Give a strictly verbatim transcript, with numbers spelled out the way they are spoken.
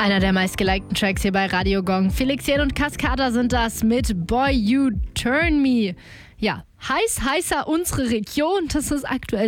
Einer der meistgelikten Tracks hier bei Radio Gong. Felix Jähn und Cascada sind das mit Boy You Turn Me. Ja, heiß, heißer unsere Region. Das ist aktuell